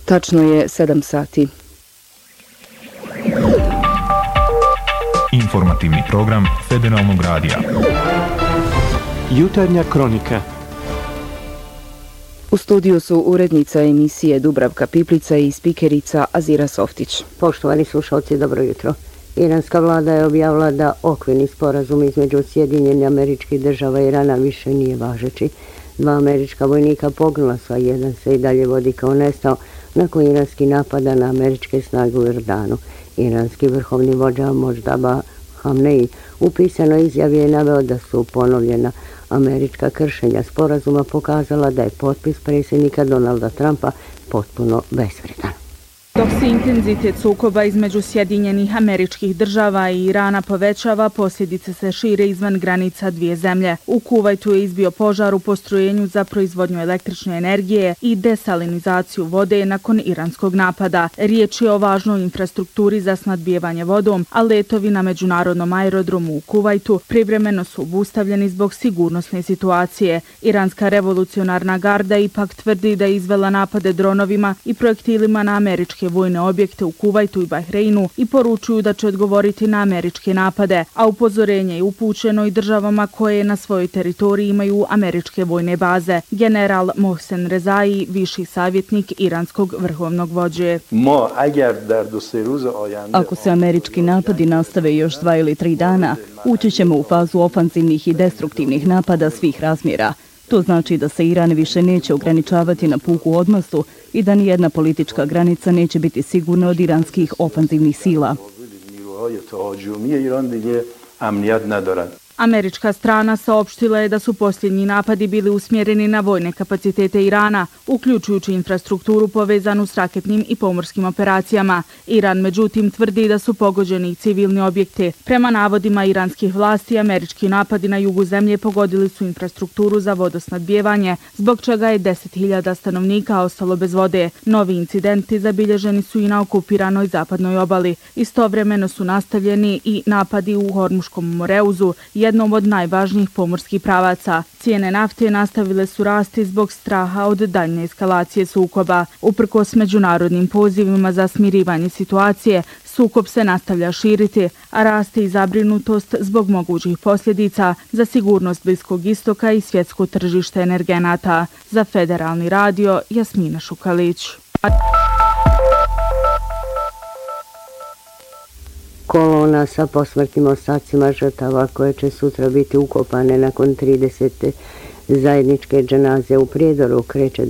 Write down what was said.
Tačno je 7 sati. Informativni program Federalnog radija. Jutarnja kronika. U studiju su urednica emisije Dubravka Piplica i spikerica Azira Softić. Poštovani slušalci, dobro jutro. Iranska vlada je objavila da okvirni sporazum između Sjedinjenih Američkih Država i Irana više nije važeći. 2 američka vojnika poginula su, a jedan se i dalje vodi kao nestao nakon iranskih napada na američke snage u Jordanu. Iranski vrhovni vođa Moždaba Hamnei u pisanoj izjavi je naveo da su ponovljena američka kršenja sporazuma pokazala da je potpis predsjednika Donalda Trumpa potpuno bezvredan. Dok se intenzitet sukoba između Sjedinjenih Američkih Država i Irana povećava, posljedice se šire izvan granica dvije zemlje. U Kuvajtu je izbio požar u postrojenju za proizvodnju električne energije i desalinizaciju vode nakon iranskog napada. Riječ je o važnoj infrastrukturi za snadbijevanje vodom, a letovi na međunarodnom aerodromu u Kuvajtu privremeno su obustavljeni zbog sigurnosne situacije. Iranska revolucionarna garda ipak tvrdi da je izvela napade dronovima i projektilima na američke vojne objekte u Kuvajtu i Bahreinu i poručuju da će odgovoriti na američke napade, a upozorenje je upućeno i državama koje na svojoj teritoriji imaju američke vojne baze. General Mohsen Rezai, viši savjetnik iranskog vrhovnog vođe. Ako se američki napadi nastave još 2 ili 3 dana, ući ćemo u fazu ofanzivnih i destruktivnih napada svih razmjera. To znači da se Iran više neće ograničavati na puku odmasu i da nijedna politička granica neće biti sigurna od iranskih ofanzivnih sila. Američka strana saopštila je da su posljednji napadi bili usmjereni na vojne kapacitete Irana, uključujući infrastrukturu povezanu s raketnim i pomorskim operacijama. Iran međutim tvrdi da su pogođeni civilni objekti. Prema navodima iranskih vlasti, američki napadi na jugu zemlje pogodili su infrastrukturu za vodosnadbijevanje, zbog čega je 10.000 stanovnika ostalo bez vode. Novi incidenti zabilježeni su i na okupiranoj zapadnoj obali. Istovremeno su nastavljeni i napadi u Hormuškom Moreuzu, jednom od najvažnijih pomorskih pravaca. Cijene nafte nastavile su rasti zbog straha od daljne eskalacije sukoba. Uprkos međunarodnim pozivima za smirivanje situacije, sukob se nastavlja širiti, a raste i zabrinutost zbog mogućih posljedica za sigurnost Bliskog istoka i svjetsko tržište energenata. Za Federalni radio, Jasmina Šukalić. Kolona sa posmrtnim ostacima žrtava koje će sutra biti ukopane nakon 30. zajedničke dženaze u Prijedoru kreće